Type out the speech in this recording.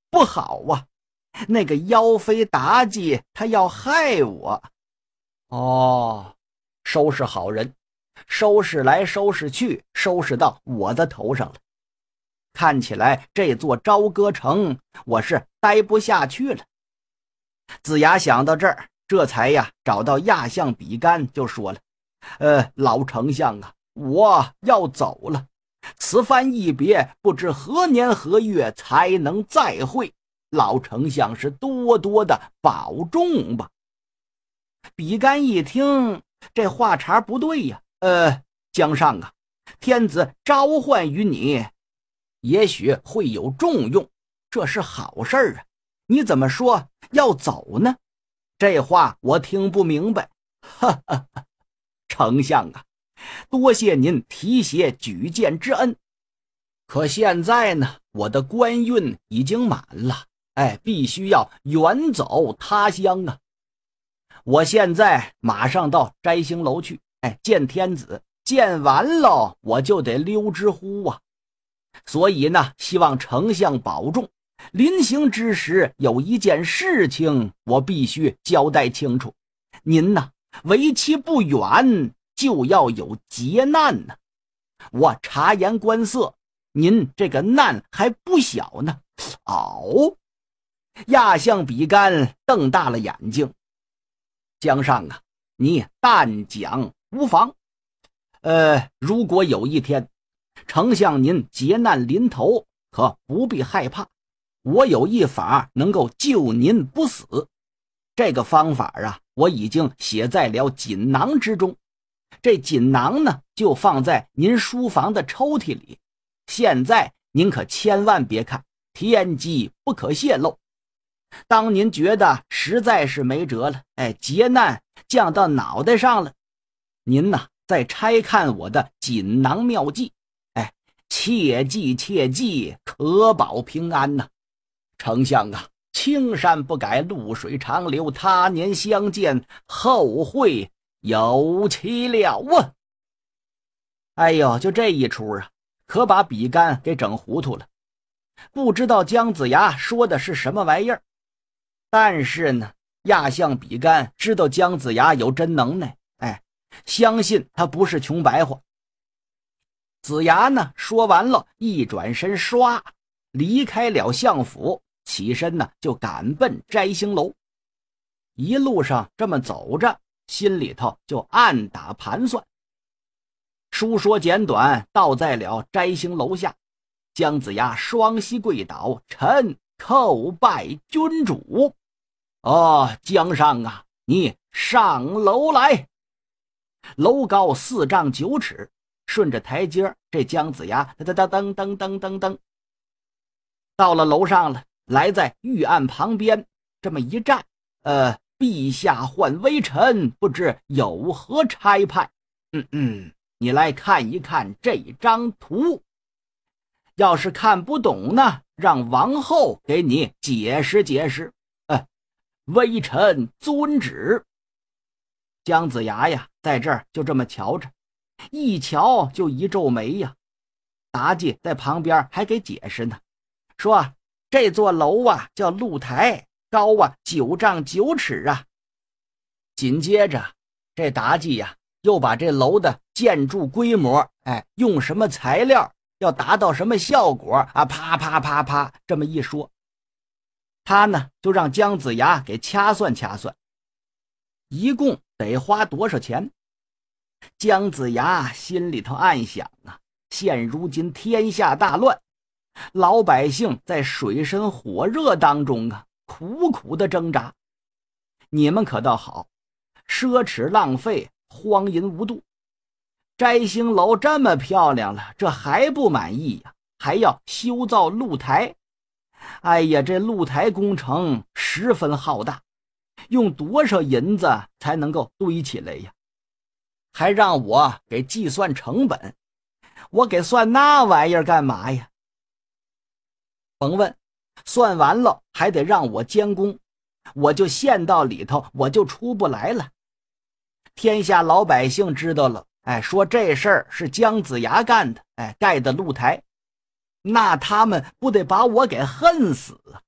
不好啊！那个妖妃妲己，她要害我。哦，收拾好人，收拾来收拾去，收拾到我的头上了。看起来这座朝歌城我是待不下去了。子牙想到这儿，这才找到亚相比干，就说了：老丞相啊，我要走了，此番一别，不知何年何月才能再会，老丞相是多多的保重吧。比干一听这话茬不对呀，姜尚啊，天子召唤于你，也许会有重用，这是好事啊，你怎么说要走呢？这话我听不明白。哈哈哈，丞相啊，多谢您提携举荐之恩，可现在呢，我的官运已经满了，必须要远走他乡啊。我现在马上到摘星楼去，见天子，见完了我就得溜之乎啊。所以呢，希望丞相保重。临行之时，有一件事情我必须交代清楚。您呢，为期不远就要有劫难呢。我察言观色，您这个难还不小呢。哦，亚相比干瞪大了眼睛。姜尚啊，你但讲无妨。如果有一天丞相您劫难临头，可不必害怕，我有一法能够救您不死。这个方法啊，我已经写在了锦囊之中。这锦囊呢，就放在您书房的抽屉里。现在您可千万别看，天机不可泄露。当您觉得实在是没辙了，劫难降到脑袋上了，您呢再拆看我的锦囊妙计，切记切记，可保平安呐。丞相啊，青山不改，绿水长流，他年相见，后会有期了啊。哎呦，就这一出啊，可把比干给整糊涂了，不知道姜子牙说的是什么玩意儿。但是呢，亚相比干知道姜子牙有真能耐，相信他不是穷白话。子牙呢说完了，一转身唰离开了相府，起身呢就赶奔摘星楼。一路上这么走着，心里头就暗打盘算。书说简短，到在了摘星楼下，姜子牙双膝跪倒，臣叩拜君主。姜尚啊，你上楼来。楼高4丈9尺，顺着台阶，这姜子牙噔噔噔噔噔噔到了楼上了，来在御案旁边这么一站。陛下唤微臣，不知有何差派？你来看一看这张图，要是看不懂呢，让王后给你解释解释。微臣遵旨。姜子牙呀，在这儿就这么瞧着，一瞧就一皱眉呀。妲己在旁边还给解释呢，说这座楼啊叫露台，高9丈9尺啊。紧接着这妲己呀又把这楼的建筑规模，用什么材料，要达到什么效果啊，啪啪啪啪这么一说。他呢就让姜子牙给掐算掐算，一共得花多少钱。姜子牙心里头暗想啊，现如今天下大乱，老百姓在水深火热当中啊，苦苦的挣扎。你们可倒好，奢侈浪费，荒淫无度。摘星楼这么漂亮了，这还不满意呀，还要修造露台。哎呀，这露台工程十分浩大，用多少银子才能够堆起来呀？还让我给计算成本，我给算那玩意儿干嘛呀？甭问，算完了还得让我监工，我就陷到里头，我就出不来了。天下老百姓知道了，说这事儿是姜子牙干的，盖的露台，那他们不得把我给恨死啊？